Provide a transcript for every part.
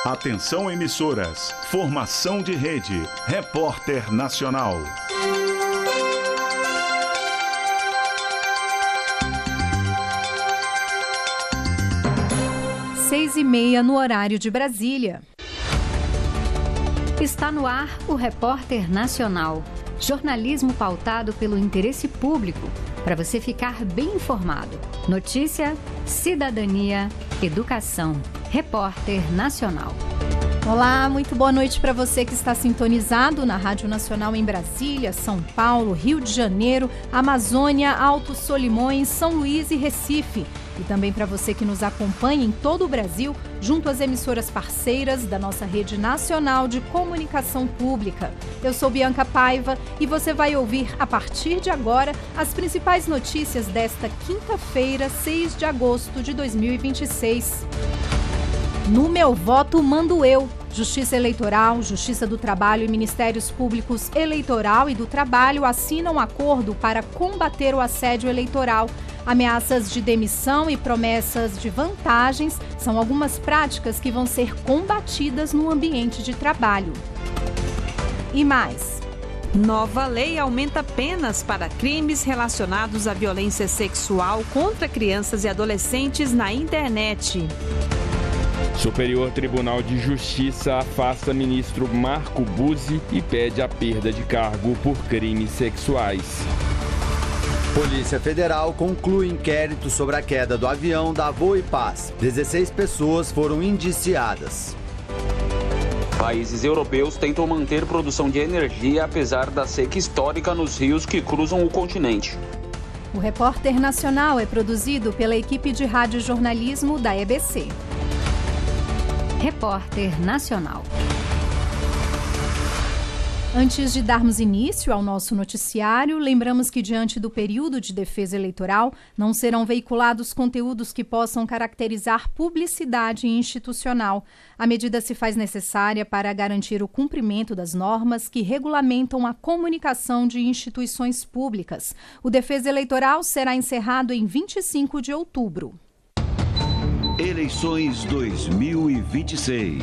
Atenção emissoras, formação de rede, Repórter Nacional. 6h30 no horário de Brasília. Está no ar o Repórter Nacional. Jornalismo pautado pelo interesse público, para você ficar bem informado. Notícia, cidadania, educação. Repórter Nacional. Olá, muito boa noite para você que está sintonizado na Rádio Nacional em Brasília, São Paulo, Rio de Janeiro, Amazônia, Altos Solimões, São Luís e Recife. E também para você que nos acompanha em todo o Brasil, junto às emissoras parceiras da nossa rede nacional de comunicação pública. Eu sou Bianca Paiva e você vai ouvir a partir de agora as principais notícias desta quinta-feira, 6 de agosto de 2026. No meu voto mando eu. Justiça Eleitoral, Justiça do Trabalho e Ministérios Públicos Eleitoral e do Trabalho assinam acordo para combater o assédio eleitoral. Ameaças de demissão e promessas de vantagens são algumas práticas que vão ser combatidas no ambiente de trabalho. E mais. Nova lei aumenta penas para crimes relacionados à violência sexual contra crianças e adolescentes na internet. Superior Tribunal de Justiça afasta ministro Marco Buzzi e pede a perda de cargo por crimes sexuais. Polícia Federal conclui inquérito sobre a queda do avião da Voe Paz. 16 pessoas foram indiciadas. Países europeus tentam manter produção de energia apesar da seca histórica nos rios que cruzam o continente. O Repórter Nacional é produzido pela equipe de radiojornalismo da EBC. Repórter Nacional. Antes de darmos início ao nosso noticiário, lembramos que diante do período de defesa eleitoral, não serão veiculados conteúdos que possam caracterizar publicidade institucional. A medida se faz necessária para garantir o cumprimento das normas que regulamentam a comunicação de instituições públicas. O defesa eleitoral será encerrado em 25 de outubro. Eleições 2026.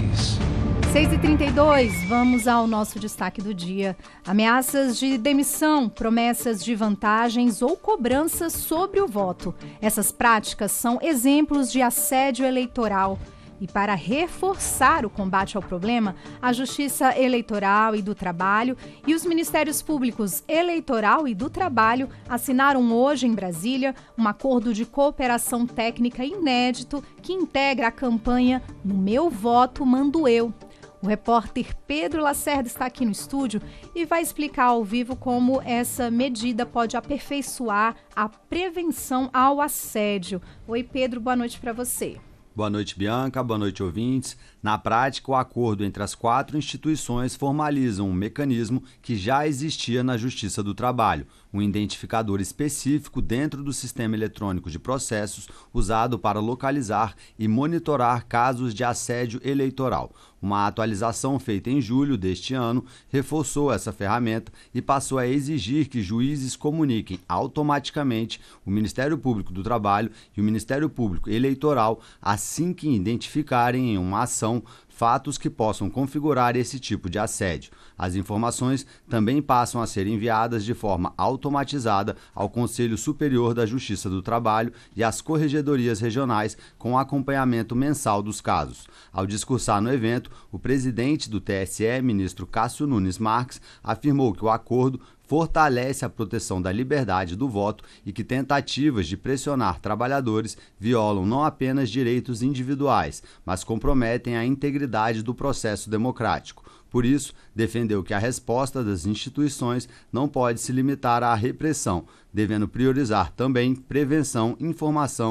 6h32, vamos ao nosso destaque do dia. Ameaças de demissão, promessas de vantagens ou cobranças sobre o voto. Essas práticas são exemplos de assédio eleitoral. E para reforçar o combate ao problema, a Justiça Eleitoral e do Trabalho e os Ministérios Públicos Eleitoral e do Trabalho assinaram hoje em Brasília um acordo de cooperação técnica inédito que integra a campanha No Meu Voto Mando Eu. O repórter Pedro Lacerda está aqui no estúdio e vai explicar ao vivo como essa medida pode aperfeiçoar a prevenção ao assédio. Oi, Pedro, boa noite para você. Boa noite, Bianca. Boa noite, ouvintes. Na prática, o acordo entre as 4 instituições formaliza um mecanismo que já existia na Justiça do Trabalho, um identificador específico dentro do sistema eletrônico de processos usado para localizar e monitorar casos de assédio eleitoral. Uma atualização feita em julho deste ano reforçou essa ferramenta e passou a exigir que juízes comuniquem automaticamente o Ministério Público do Trabalho e o Ministério Público Eleitoral assim que identificarem em uma ação fatos que possam configurar esse tipo de assédio. As informações também passam a ser enviadas de forma automatizada ao Conselho Superior da Justiça do Trabalho e às corregedorias regionais com acompanhamento mensal dos casos. Ao discursar no evento, o presidente do TSE, ministro Cássio Nunes Marques, afirmou que o acordo fortalece a proteção da liberdade do voto e que tentativas de pressionar trabalhadores violam não apenas direitos individuais, mas comprometem a integridade do processo democrático. Por isso, defendeu que a resposta das instituições não pode se limitar à repressão, devendo priorizar também prevenção, informação